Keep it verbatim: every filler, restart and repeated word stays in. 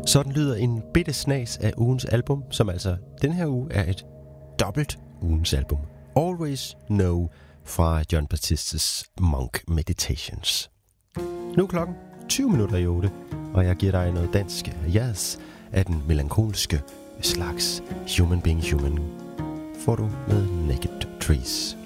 Sådan lyder en bitte snas af ugens album, som altså den her uge er et dobbelt ugens album. Always Know fra Jon Batistas Monk Meditations. Nu er klokken tyve minutter i otte, og jeg giver dig noget dansk jazz af den melankolske slags Human Being Human. Får du med Naked Trees.